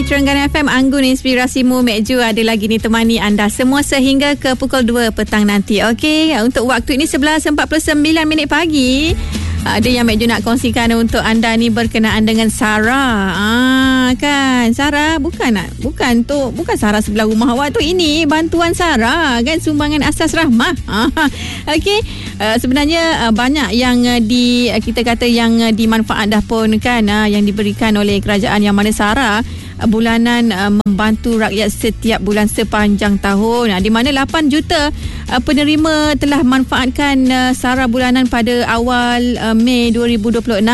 pagi Terengganu FM, Anggun Inspirasimu, Mek Ju ada lagi ni temani anda semua sehingga ke pukul 2 petang nanti. Okey, untuk waktu ini 11.49 pagi. Ada yang Mek Ju nak kongsikan untuk anda ni berkenaan dengan Sarah. Kan Sarah bukan Sarah sebelah rumah awak tu. Ini bantuan Sarah kan, sumbangan asas rahmah. Okey, sebenarnya banyak yang kita kata yang dimanfaat dah pun kan, yang diberikan oleh kerajaan, yang mana Sarah bulanan membantu rakyat setiap bulan sepanjang tahun, di mana 8 juta penerima telah manfaatkan Sarah bulanan pada awal Mei 2026.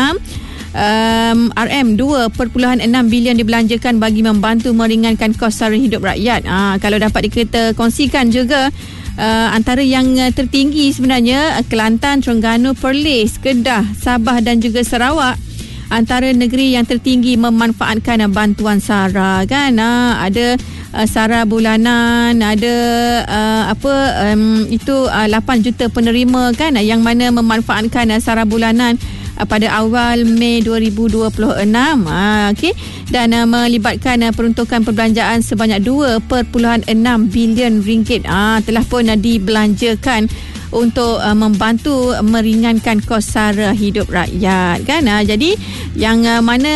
RM2.6 bilion dibelanjakan bagi membantu meringankan kos sara hidup rakyat. Kalau dapat kita kongsikan juga, antara yang tertinggi sebenarnya Kelantan, Terengganu, Perlis, Kedah, Sabah dan juga Sarawak antara negeri yang tertinggi memanfaatkan bantuan Sarah kan. Ada Sarah bulanan, ada 8 juta penerima kan, yang mana memanfaatkan Sarah bulanan pada awal Mei 2026. Okey, dan melibatkan peruntukan perbelanjaan sebanyak 2.6 bilion ringgit telah pun dibelanjakan untuk membantu meringankan kos sara hidup rakyat kan. Jadi yang mana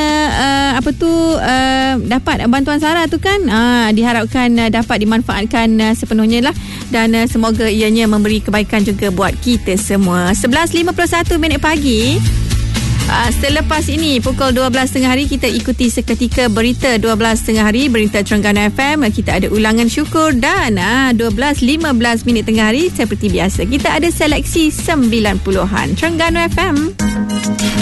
dapat bantuan Sarah tu kan, diharapkan dapat dimanfaatkan sepenuhnya lah, dan semoga ianya memberi kebaikan juga buat kita semua. 11.51 pagi. Selepas ini pukul 12.30 hari kita ikuti seketika berita 12.30 hari, berita Terengganu FM. Kita ada ulangan syukur, dan 12.15 tengah hari seperti biasa kita ada seleksi 90-an Terengganu FM.